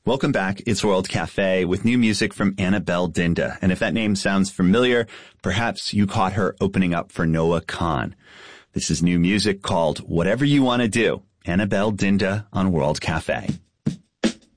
Welcome back. It's World Cafe with new music from Annabelle Dinda. And if that name sounds familiar, perhaps you caught her opening up for Noah Kahan. This is new music called Whatever You Want to Do. Annabelle Dinda on World Cafe.